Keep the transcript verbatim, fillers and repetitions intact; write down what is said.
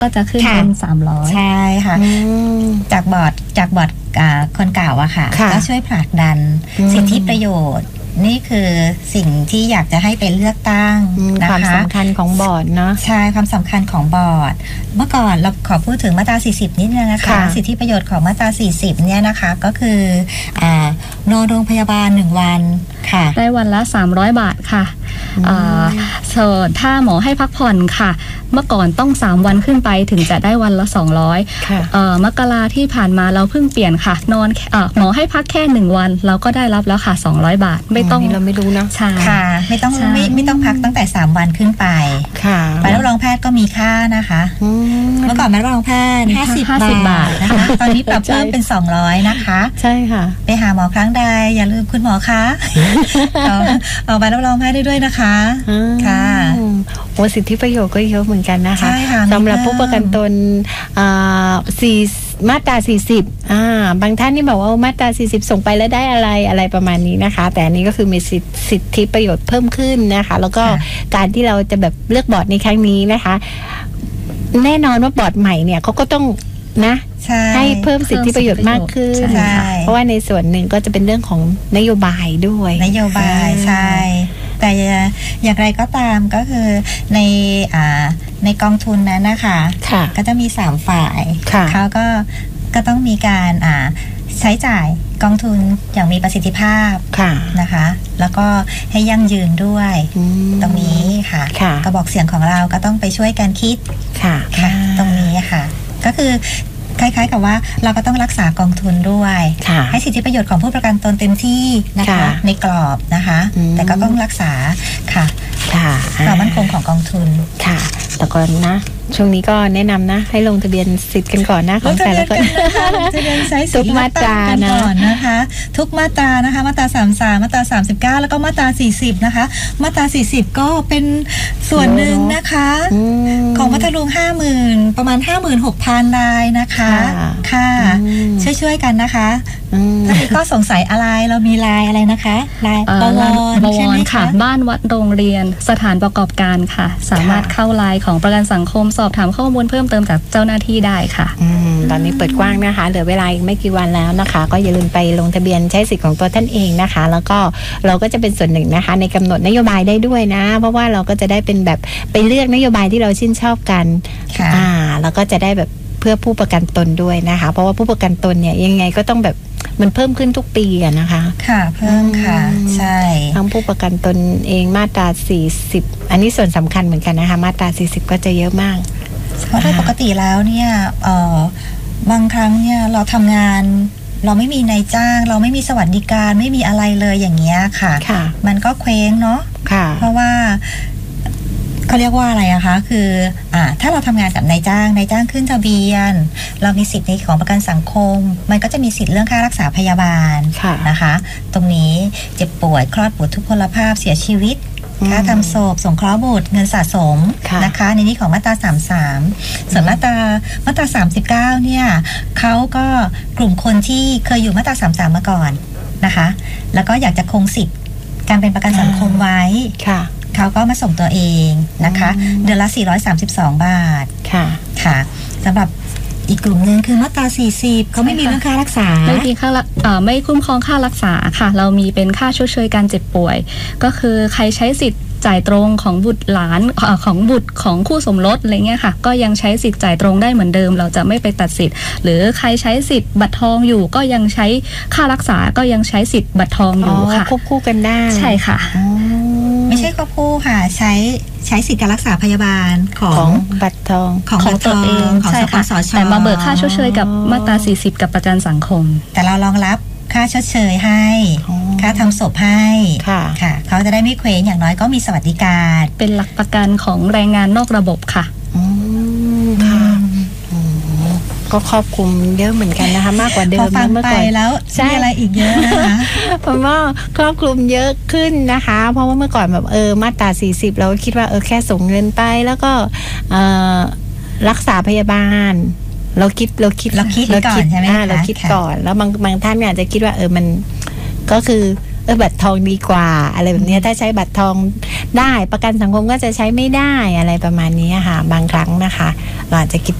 ก็จะขึ้นเป็นสามร้อยใช่ค่ะจากบอร์ดจากบอร์ดคนเก่าอะค่ะก็ช่วยผลักดันสิทธิประโยชน์นี่คือสิ่งที่อยากจะให้ไปเลือกตั้งนะคะความสำคัญของบอร์ดเนาะใช่ความสำคัญของบอร์ดเมื่อก่อนเราขอพูดถึงมาตราสี่สิบนิดนึงนะคะสิทธิประโยชน์ของมาตราสี่สิบเนี่ยนะคะก็คืออ่านอนโรงพยาบาลหนึ่งวันค่ะได้วันละสามร้อยบาทค่ะอ่าส่วนถ้าหมอให้พักผ่อนค่ะเมื่อก่อนต้องสามวันขึ้นไปถึงจะได้วันละสองร้อยค่ะเอ่อมกราที่ผ่านมาเราเพิ่งเปลี่ยนค่ะนอนเอ่อหมอให้พักแค่หนึ่งวันเราก็ได้รับแล้วค่ะสองร้อยบาทไม่ต้องเราไม่รู้เนาะใช่ค่ะไม่ต้องไม่ไม่ต้องพักตั้งแต่สามวันขึ้นไปค่ะใบรับรองแพทย์ก็มีค่านะคะเมื่อก่อนใบรับรองแพทย์ห้าสิบบาทนะคะตอนนี้ปรับเพิ่มเป็นสองร้อยนะคะใช่ค่ะไปหาหมอครั้งใดอย่าลืมคุณหมอคะเอาเอาใบรับรองแพทย์ได้ด้วยนะคะค่ะโอ้สิทธิประโยชน์ก็เยอะเหมือนกันนะคะสำหรับผู้ประกันตนสี่มาตราสี่สิบอ่าบางท่านนี่บอกว่ามาตราสี่สิบส่งไปแล้วได้อะไรอะไรประมาณนี้นะคะแต่อันนี้ก็คือมีสิทธิประโยชน์เพิ่มขึ้นนะคะแล้วก็การที่เราจะแบบเลือกบอร์ดในครั้งนี้นะคะแน่นอนว่าบอร์ดใหม่เนี่ยเขาก็ต้องนะให้เพิ่มสิทธิประโยชน์มากขึ้นเพราะว่าในส่วนหนึ่งก็จะเป็นเรื่องของนโยบายด้วยนโยบายใช่แต่อย่างไรก็ตามก็คือในอ่าในกองทุนนั้นนะคะก็จะมีสามฝ่ายเขาก็ก็ต้องมีการอ่าใช้จ่ายกองทุนอย่างมีประสิทธิภาพนะคะแล้วก็ให้ยั่งยืนด้วยตรงนี้ค่ะกระบอกเสียงของเราก็ต้องไปช่วยกันคิดค่ะตรงนี้ค่ะก็คือคล้ายๆกับว่าเราก็ต้องรักษากองทุนด้วยให้สิทธิประโยชน์ของผู้ประกันตนเต็มที่นะคะในกรอบนะคะแต่ก็ต้องรักษาค่ะความมั่นคงของกองทุนค่ะแต่ก่อนนะช่วงนี้ก็แนะนำนะให้ลงทะเบียนสิทธิ์กันก่อนนะของแต่ละคนทุกมาตรานะนะคะทุกมาตรานะคะมาตราสามสิบสามมาตราสามสิบเก้าแล้วก็มาตราสี่สิบนะคะมาตราสี่สิบก็เป็นส่วนหนึ่งนะคะของพัทลุง ห้าหมื่น ประมาณ ห้าหมื่นหกพัน รายนะคะค่ะช่วยๆกันนะคะถ้ามีข้อสงสัยอะไรเรามีไลน์อะไรนะคะไลน์บวรใช่ไหมคะบ้านวัดโรงเรียนสถานประกอบการค่ะสามารถเข้าไลน์ของประกันสังคมสอบถามข้อมูลเพิ่มเติมจากเจ้าหน้าที่ได้ค่ะอืมตอนนี้เปิดกว้างนะคะเหลือเวลาอีกไม่กี่วันแล้วนะคะก็อย่าลืมไปลงทะเบียนใช้สิทธิ์ของตัวท่านเองนะคะแล้วก็เราก็จะเป็นส่วนหนึ่งนะคะในกำหนดนโยบายได้ด้วยนะเพราะว่าเราก็จะได้เป็นแบบไปเลือกนโยบายที่เราชื่นชอบกันอ่าแล้วก็จะได้แบบเพื่อผู้ประกันตนด้วยนะคะเพราะว่าผู้ประกันตนเนี่ยยังไงก็ต้องแบบมันเพิ่มขึ้นทุกปีอะนะคะค่ะเพิ่มค่ะใช่ทั้งผู้ประกันตนเองมาตราสี่สิบอันนี้ส่วนสำคัญเหมือนกันนะคะมาตราสี่สิบก็จะเยอะมากเพราะโดยปกติแล้วเนี่ยเอ่อบางครั้งเนี่ยเราทำงานเราไม่มีนายจ้างเราไม่มีสวัสดิการไม่มีอะไรเลยอย่างเงี้ยค่ะมันก็เคว้งเนาะเพราะว่าเขาเรียกว่าอะไรอะคะคืออ่าถ้าเราทำงานกับนายจ้างนายจ้างขึ้นทะเบียนเรามีสิทธิ์ในของประกันสังคมมันก็จะมีสิทธิ์เรื่องค่ารักษาพยาบาลนะคะตรงนี้เจ็บป่วยคลอดบุตรทุพพลภาพเสียชีวิตค่าทำศพสงเคราะห์บุตรเงินสะสมนะคะในนี้ของมาตราสามสิบสามส่วนมาตรามาตราสามสิบเก้าเนี่ยเขาก็กลุ่มคนที่เคยอยู่มาตราสามสิบสามมาก่อนนะคะแล้วก็อยากจะคงสิทธิ์การเป็นประกันสังคมไว้เขาก็มาส่งตัวเองนะคะเดือนละสี่ร้อยสามสิบสองบาทค่ะค่ะสำหรับอีกกลุ่มนึงคือมาตราสี่สิบเขาไม่มีเรื่องค่ารักษาไม่มีค่าไม่คุ้มครองค่ารักษาค่ะเรามีเป็นค่าชดเชยการเจ็บป่วยก็คือใครใช้สิทธิ์จ่ายตรงของบุตรหลานของบุตรของคู่สมรสอะไรเงี้ยค่ะก็ยังใช้สิทธิ์จ่ายตรงได้เหมือนเดิมเราจะไม่ไปตัดสิทธิ์หรือใครใช้สิทธิ์บัตรทองอยู่ก็ยังใช้ค่ารักษาก็ยังใช้สิทธิ์บัตรทองอยู่ค่ะควบคู่กันได้ใช่ค่ะไม่ใช่ควบคู่ค่ะใช้ใช้สิทธิการรักษาพยาบาลของบัตรทองของของตัวเองของสปสช. แต่มาเบิกค่าชดเชยกับมาตราสี่สิบกับประกันสังคมแต่เรารองรับค่าชดเชยให้ค่าทำศพให้ค่ะค่ะเขาจะได้ไม่เคว้งอย่างน้อยก็มีสวัสดิการเป็นหลักประกันของแรงงานนอกระบบค่ะอืมค่ะก็ครอบคลุมเยอะเหมือนกันนะคะมากกว่าเดิมเมื่อก่อนแล้วใช่อะไรอีกเยอะนะคะเพราะว่าครอบคลุมเยอะขึ้นนะคะเพราะว่าเมื่อก่อนแบบเออมาตราสี่สิบเราคิดว่าเออแค่ส่งเงินไปแล้วก็เอ่อรักษาพยาบาลเราคิดเราคิดเราคิดก่อนใช่ไหมคะเราคิดก่อนแล้วบางบางท่านอาจจะคิดว่าเออมันก็คือเออบัตรทองดีกว่าอะไรแบบนี้ถ้าใช้บัตรทองได้ประกันสังคมก็จะใช้ไม่ได้อะไรประมาณนี้ค่ะบางครั้งนะคะเราอาจจะคิด